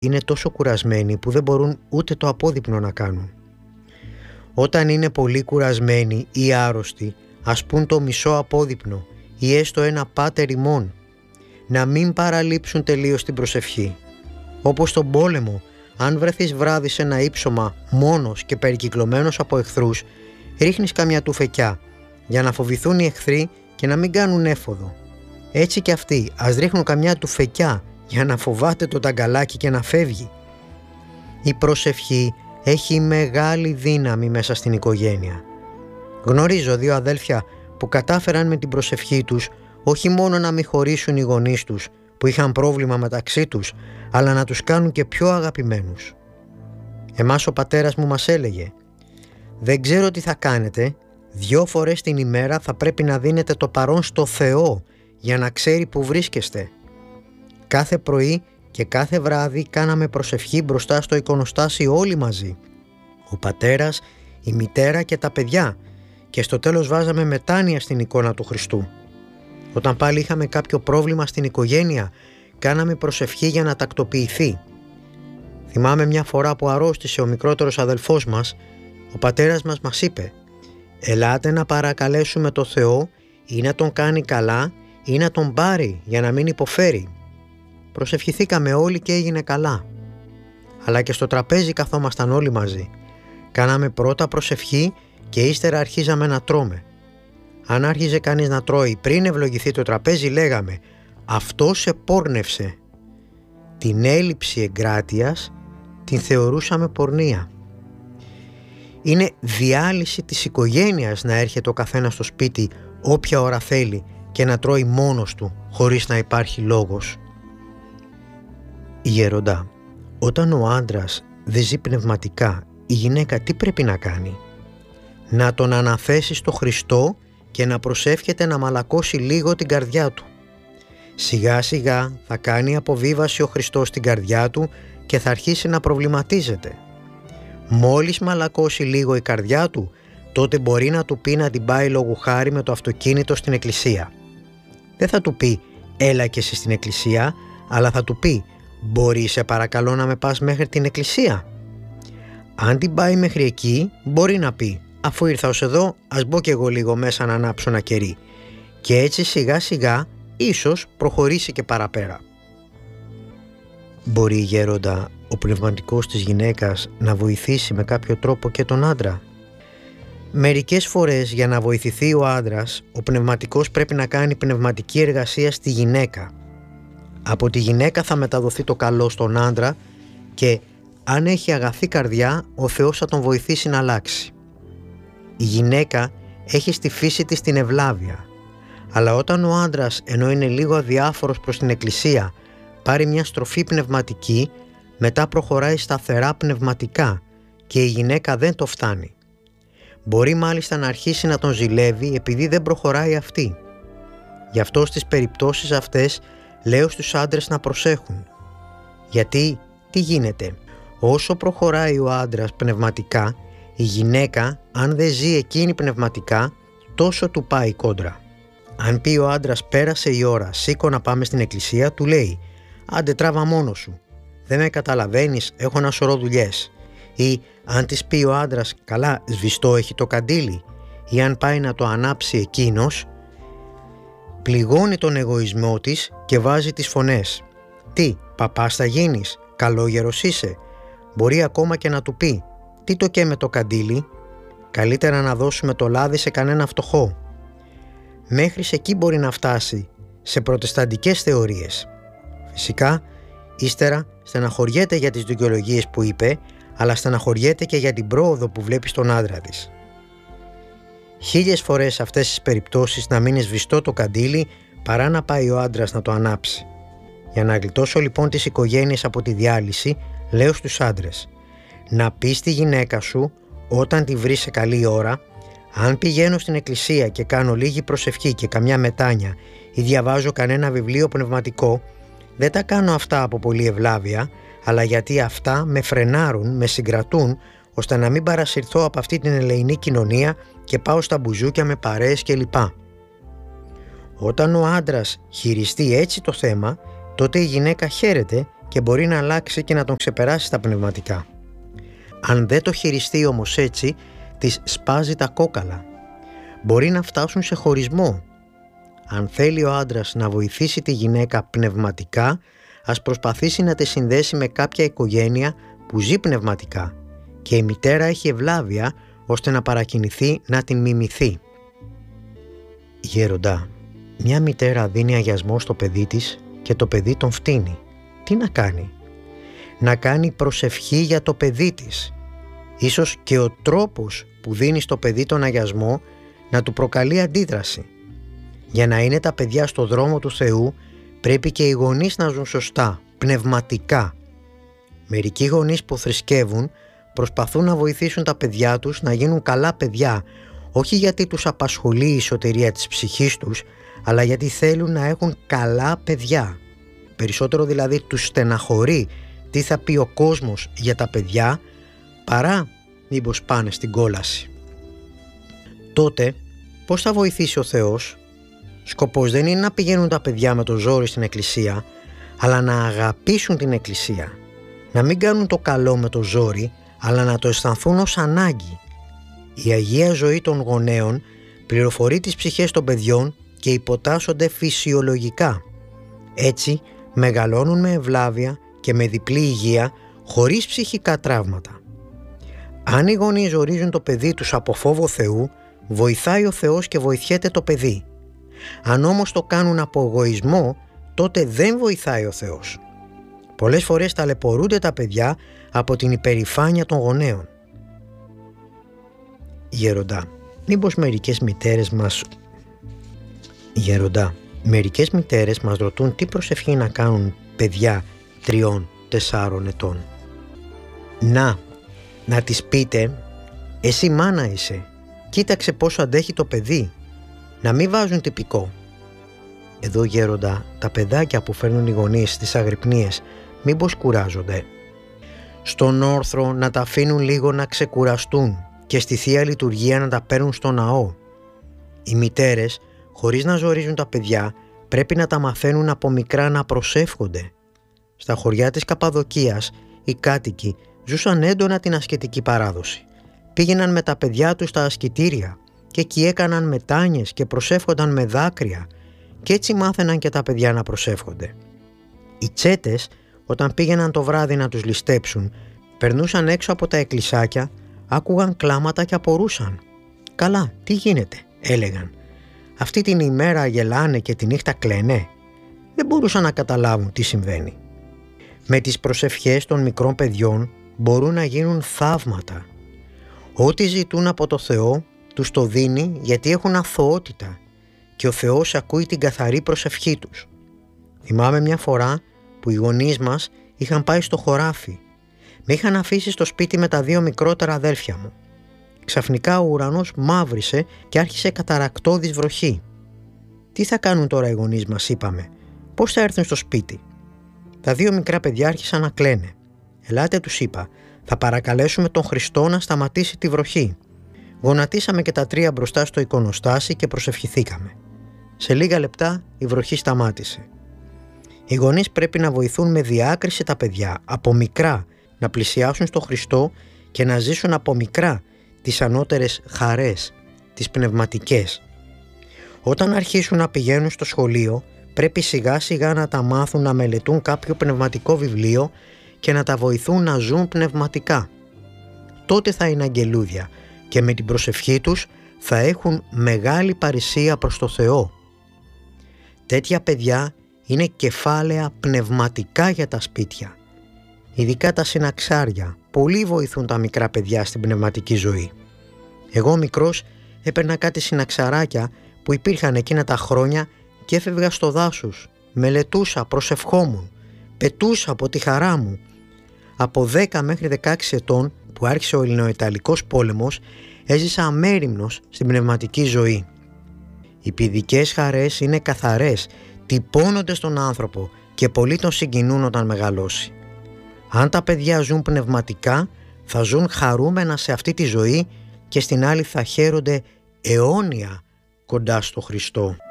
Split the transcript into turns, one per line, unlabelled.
είναι τόσο κουρασμένοι που δεν μπορούν ούτε το απόδειπνο να κάνουν. Όταν είναι πολύ κουρασμένοι ή άρρωστοι, ας πούν το μισό απόδειπνο ή έστω ένα πάτερ ημών. Να μην παραλείψουν τελείως την προσευχή. Όπως στον πόλεμο, αν βρεθείς βράδυ σε ένα ύψωμα μόνος και περικυκλωμένος από εχθρούς, ρίχνεις καμιά τουφεκιά για να φοβηθούν οι εχθροί και να μην κάνουν έφοδο. Έτσι και αυτοί ας ρίχνουν καμιά τουφεκιά για να φοβάται το ταγκαλάκι και να φεύγει. Η προσευχή έχει μεγάλη δύναμη μέσα στην οικογένεια. Γνωρίζω 2 αδέλφια που κατάφεραν με την προσευχή τους όχι μόνο να μην χωρίσουν οι γονείς τους που είχαν πρόβλημα μεταξύ τους, αλλά να τους κάνουν και πιο αγαπημένους. Εμάς ο πατέρας μου μας έλεγε: «Δεν ξέρω τι θα κάνετε, 2 φορές την ημέρα θα πρέπει να δίνετε το παρόν στο Θεό για να ξέρει που βρίσκεστε». Κάθε πρωί και κάθε βράδυ κάναμε προσευχή μπροστά στο εικονοστάσι όλοι μαζί. Ο πατέρας, η μητέρα και τα παιδιά, και στο τέλος βάζαμε μετάνοια στην εικόνα του Χριστού. Όταν πάλι είχαμε κάποιο πρόβλημα στην οικογένεια, κάναμε προσευχή για να τακτοποιηθεί. Θυμάμαι μια φορά που αρρώστησε ο μικρότερος αδελφός μας, ο πατέρας μας είπε: «Ελάτε να παρακαλέσουμε το Θεό ή να τον κάνει καλά ή να τον πάρει για να μην υποφέρει». Προσευχηθήκαμε όλοι και έγινε καλά. Αλλά και στο τραπέζι καθόμασταν όλοι μαζί. Κάναμε πρώτα προσευχή και ύστερα αρχίζαμε να τρώμε. Αν άρχιζε κανείς να τρώει πριν ευλογηθεί το τραπέζι, λέγαμε: «Αυτό σε πόρνευσε». Την έλλειψη εγκράτειας την θεωρούσαμε πορνεία. Είναι διάλυση της οικογένειας να έρχεται ο καθένας στο σπίτι όποια ώρα θέλει και να τρώει μόνος του χωρίς να υπάρχει λόγος. Γέροντα, όταν ο άντρας δεν ζει πνευματικά, η γυναίκα τι πρέπει να κάνει? Να τον αναθέσει στο Χριστό και να προσεύχεται να μαλακώσει λίγο την καρδιά του. Σιγά σιγά θα κάνει αποβίβαση ο Χριστός στην καρδιά του και θα αρχίσει να προβληματίζεται. Μόλις μαλακώσει λίγο η καρδιά του, τότε μπορεί να του πει να την πάει λόγου χάρη με το αυτοκίνητο στην εκκλησία. Δεν θα του πει «έλα και εσύ στην εκκλησία», αλλά θα του πει «μπορεί σε παρακαλώ να με πας μέχρι την εκκλησία?» Αν την πάει μέχρι εκεί, μπορεί να πει «αφού ήρθα ως εδώ, ας μπω κι εγώ λίγο μέσα να ανάψω ένα κερί». Και έτσι σιγά σιγά ίσως προχωρήσει και παραπέρα. Μπορεί, γέροντα, ο πνευματικός της γυναίκας να βοηθήσει με κάποιο τρόπο και τον άντρα? Μερικές φορές για να βοηθηθεί ο άντρας, ο πνευματικός πρέπει να κάνει πνευματική εργασία στη γυναίκα. Από τη γυναίκα θα μεταδοθεί το καλό στον άντρα και αν έχει αγαθή καρδιά, ο Θεός θα τον βοηθήσει να αλλάξει. Η γυναίκα έχει στη φύση της την ευλάβεια, αλλά όταν ο άντρας, ενώ είναι λίγο αδιάφορος προς την εκκλησία, πάρει μια στροφή πνευματική, μετά προχωράει σταθερά πνευματικά και η γυναίκα δεν το φτάνει. Μπορεί μάλιστα να αρχίσει να τον ζηλεύει επειδή δεν προχωράει αυτή. Γι' αυτό στις περιπτώσεις αυτές λέω στους άντρες να προσέχουν. Γιατί τι γίνεται? Όσο προχωράει ο άντρας πνευματικά, η γυναίκα, αν δεν ζει εκείνη πνευματικά, τόσο του πάει κόντρα. Αν πει ο άντρας «πέρασε η ώρα, σήκω να πάμε στην εκκλησία», του λέει «άντε τράβα μόνος σου, δεν με καταλαβαίνεις, έχω ένα σωρό δουλειές». Ή αν της πει ο άντρας «καλά, σβηστό έχει το καντήλι», ή αν πάει να το ανάψει εκείνος, πληγώνει τον εγωισμό της και βάζει τις φωνές. «Τι, παπάς θα γίνεις, καλόγερος είσαι?» Μπορεί ακόμα και να του πει «τι το και με το καντήλι, καλύτερα να δώσουμε το λάδι σε κανένα φτωχό». Μέχρι εκεί μπορεί να φτάσει, σε προτεσταντικές θεωρίες. Φυσικά, ύστερα στεναχωριέται για τις δικαιολογίες που είπε, αλλά στεναχωριέται και για την πρόοδο που βλέπει στον άντρα της. 1000 φορές σε αυτές τις περιπτώσεις να μείνει σβηστό το καντήλι παρά να πάει ο άντρας να το ανάψει. Για να γλιτώσω λοιπόν τις οικογένειες από τη διάλυση, λέω στους άντρες να πεις στη γυναίκα σου όταν τη βρεις σε καλή ώρα «αν πηγαίνω στην εκκλησία και κάνω λίγη προσευχή και καμιά μετάνια ή διαβάζω κανένα βιβλίο πνευματικό, δεν τα κάνω αυτά από πολλή ευλάβεια, αλλά γιατί αυτά με φρενάρουν, με συγκρατούν, ώστε να μην παρασυρθώ από αυτή την ελεηνή κοινωνία και πάω στα μπουζούκια με παρέες κλπ». Όταν ο άντρας χειριστεί έτσι το θέμα, τότε η γυναίκα χαίρεται και μπορεί να αλλάξει και να τον ξεπεράσει στα πνευματικά. Αν δεν το χειριστεί όμως έτσι, της σπάζει τα κόκαλα. Μπορεί να φτάσουν σε χωρισμό. Αν θέλει ο άντρας να βοηθήσει τη γυναίκα πνευματικά, ας προσπαθήσει να τη συνδέσει με κάποια οικογένεια που ζει πνευματικά και η μητέρα έχει ευλάβεια ώστε να παρακινηθεί να την μιμηθεί. Γέροντα, μια μητέρα δίνει αγιασμό στο παιδί της και το παιδί τον φτύνει. Τι να κάνει? Να κάνει προσευχή για το παιδί της. Ίσως και ο τρόπος που δίνει στο παιδί τον αγιασμό να του προκαλεί αντίδραση. Για να είναι τα παιδιά στο δρόμο του Θεού, πρέπει και οι γονείς να ζουν σωστά, πνευματικά. Μερικοί γονείς που θρησκεύουν προσπαθούν να βοηθήσουν τα παιδιά τους να γίνουν καλά παιδιά, όχι γιατί τους απασχολεί η σωτηρία της ψυχής τους, αλλά γιατί θέλουν να έχουν καλά παιδιά. Περισσότερο δηλαδή τους στεναχωρεί τι θα πει ο κόσμος για τα παιδιά, παρά μήπως πάνε στην κόλαση. Τότε πώς θα βοηθήσει ο Θεός? Σκοπός δεν είναι να πηγαίνουν τα παιδιά με το ζόρι στην εκκλησία, αλλά να αγαπήσουν την εκκλησία. Να μην κάνουν το καλό με το ζόρι, αλλά να το αισθανθούν ως ανάγκη. Η Αγία Ζωή των γονέων πληροφορεί τις ψυχές των παιδιών και υποτάσσονται φυσιολογικά. Έτσι μεγαλώνουν με ευλάβεια και με διπλή υγεία, χωρίς ψυχικά τραύματα. Αν οι γονείς ζορίζουν το παιδί τους από φόβο Θεού, βοηθάει ο Θεός και βοηθιέται το παιδί. Αν όμως το κάνουν από εγωισμό, τότε δεν βοηθάει ο Θεός. Πολλές φορές ταλαιπωρούνται τα παιδιά από την υπερηφάνεια των γονέων. Γέροντα, μήπως μερικές μητέρες μας ρωτούν τι προσευχή να κάνουν παιδιά 3-4 ετών. Να τις πείτε, εσύ μάνα είσαι, κοίταξε πόσο αντέχει το παιδί, να μην βάζουν τυπικό. Εδώ γέροντα, τα παιδάκια που φέρνουν οι γονείς στις αγρυπνίες μήπως κουράζονται? Στον όρθρο να τα αφήνουν λίγο να ξεκουραστούν και στη Θεία Λειτουργία να τα παίρνουν στο ναό. Οι μητέρες, χωρίς να ζορίζουν τα παιδιά, πρέπει να τα μαθαίνουν από μικρά να προσεύχονται. Στα χωριά της Καπαδοκίας, οι κάτοικοι ζούσαν έντονα την ασκητική παράδοση. Πήγαιναν με τα παιδιά τους στα ασκητήρια και εκεί έκαναν μετάνιες και προσεύχονταν με δάκρυα και έτσι μάθαιναν και τα παιδιά να προσεύχονται. Οι τσέτες, όταν πήγαιναν το βράδυ να τους ληστέψουν, περνούσαν έξω από τα εκκλησάκια, άκουγαν κλάματα και απορούσαν. «Καλά, τι γίνεται?» έλεγαν. «Αυτή την ημέρα γελάνε και τη νύχτα κλαίνε?» Δεν μπορούσαν να καταλάβουν τι συμβαίνει. Με τις προσευχές των μικρών παιδιών μπορούν να γίνουν θαύματα. Ό,τι ζητούν από το Θεό τους το δίνει γιατί έχουν αθωότητα και ο Θεός ακούει την καθαρή προσευχή τους. Θυμάμαι μια φορά που οι γονείς μας είχαν πάει στο χωράφι. Με είχαν αφήσει στο σπίτι με τα 2 μικρότερα αδέλφια μου. Ξαφνικά ο ουρανός μαύρισε και άρχισε καταρακτώδης βροχή. «Τι θα κάνουν τώρα οι γονείς μας?» είπαμε. «Πώς θα έρθουν στο σπίτι?» Τα 2 μικρά παιδιά άρχισαν να κλαίνε. «Ελάτε», τους είπα, «θα παρακαλέσουμε τον Χριστό να σταματήσει τη βροχή». Γονατίσαμε και τα 3 μπροστά στο εικονοστάσι και προσευχηθήκαμε. Σε λίγα λεπτά η βροχή σταμάτησε. Οι γονείς πρέπει να βοηθούν με διάκριση τα παιδιά από μικρά να πλησιάσουν στο Χριστό και να ζήσουν από μικρά τις ανώτερες χαρές, τις πνευματικές. Όταν αρχίσουν να πηγαίνουν στο σχολείο, πρέπει σιγά σιγά να τα μάθουν να μελετούν κάποιο πνευματικό βιβλίο και να τα βοηθούν να ζουν πνευματικά. Τότε θα είναι αγγελούδια και με την προσευχή τους θα έχουν μεγάλη παρησία προς το Θεό. Τέτοια παιδιά είναι κεφάλαια πνευματικά για τα σπίτια. Ειδικά τα συναξάρια πολύ βοηθούν τα μικρά παιδιά στην πνευματική ζωή. Εγώ μικρός έπαιρνα κάτι συναξαράκια που υπήρχαν εκείνα τα χρόνια και έφευγα στο δάσος, μελετούσα, προσευχόμουν, πετούσα από τη χαρά μου. Από 10 μέχρι 16 ετών που άρχισε ο Ελληνοϊταλικός πόλεμος, έζησα αμέριμνος στην πνευματική ζωή. Οι παιδικές χαρές είναι καθαρές, τυπώνονται στον άνθρωπο και πολλοί τον συγκινούν όταν μεγαλώσει. Αν τα παιδιά ζουν πνευματικά, θα ζουν χαρούμενα σε αυτή τη ζωή και στην άλλη θα χαίρονται αιώνια κοντά στο Χριστό.